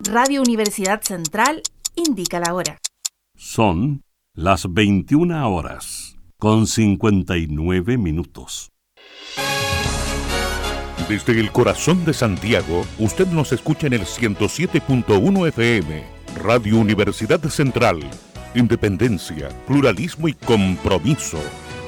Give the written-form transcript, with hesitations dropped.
Radio Universidad Central indica la hora. Son las 21:59. Desde el corazón de Santiago, usted nos escucha en el 107.1 FM, Radio Universidad Central. Independencia, pluralismo y compromiso.